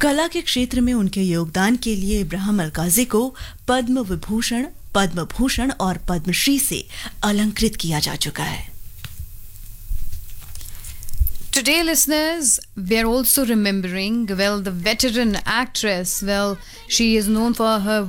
कला के क्षेत्र में उनके योगदान के लिए इब्राहिम अलकाज़ी को पद्म विभूषण, पद्म भूषण और पद्मश्री से अलंकृत किया जा चुका है। Today, listeners, we are also remembering, the veteran actress. She is known for her